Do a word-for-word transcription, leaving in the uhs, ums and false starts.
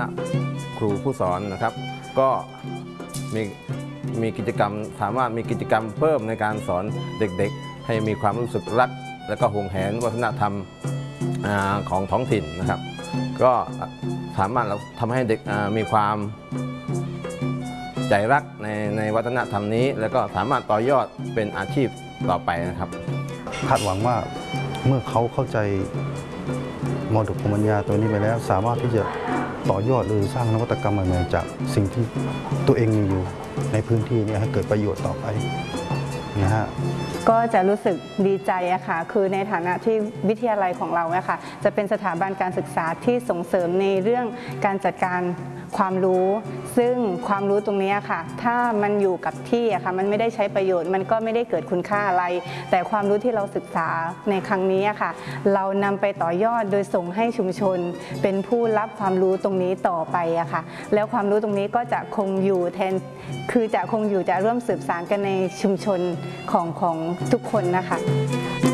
ณะครูผู้สอนนะครับก็มีมีกิจกรรมสามารถมีกิจกรรมเพิ่มในการสอนเด็กๆให้มีความรู้สึกรักและก็หวงแหนวัฒนธรรมของท้องถิ่นนะครับก็สามารถทำให้เด็กมีความใจรักในในวัฒนธรรมนี้แล้วก็สามารถต่อยอดเป็นอาชีพต่อไปนะครับคาดหวังว่าเมื่อเขาเข้าใจมรดกภูมิปัญญาตัวนี้ไปแล้วสามารถที่จะต่อยอดหรือสร้างนวัตกรรมใหม่ๆจากสิ่งที่ตัวเองมีอยู่ในพื้นที่นี้ให้เกิดประโยชน์ต่อไปนะฮะก็จะรู้สึกดีใจอะค่ะคือในฐานะที่วิทยาลัยของเราอะค่ะจะเป็นสถาบันการศึกษาที่ส่งเสริมในเรื่องการจัดการความรู้ซึ่งความรู้ตรงนี้ค่ะถ้ามันอยู่กับที่อะค่ะมันไม่ได้ใช้ประโยชน์มันก็ไม่ได้เกิดคุณค่าอะไรแต่ความรู้ที่เราศึกษาในครั้งนี้อะค่ะเรานำไปต่อยอดโดยส่งให้ชุมชนเป็นผู้รับความรู้ตรงนี้ต่อไปอะค่ะแล้วความรู้ตรงนี้ก็จะคงอยู่แทนคือจะคงอยู่จะร่วมสืบสานกันในชุมชนของของทุกคนนะคะ